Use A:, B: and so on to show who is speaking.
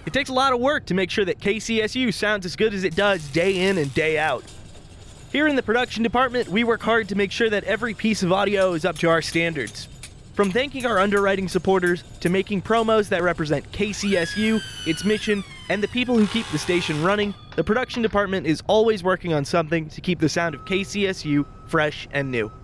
A: It takes a lot of work to make sure that KCSU sounds as good as it does day in and day out. Here in the production department, we work hard to make sure that every piece of audio is up to our standards. From thanking our underwriting supporters to making promos that represent KCSU, its mission, and the people who keep the station running, the production department is always working on something to keep the sound of KCSU fresh and new.